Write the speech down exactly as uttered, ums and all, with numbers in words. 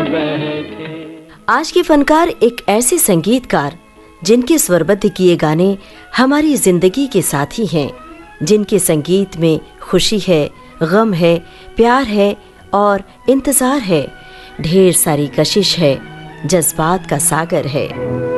बैठे। आज के फनकार एक ऐसे संगीतकार जिनके स्वरबद्ध किए गाने हमारी जिंदगी के साथी हैं, जिनके संगीत में खुशी है, गम है, प्यार है और इंतजार है, ढेर सारी कशिश है, जज्बात का सागर है।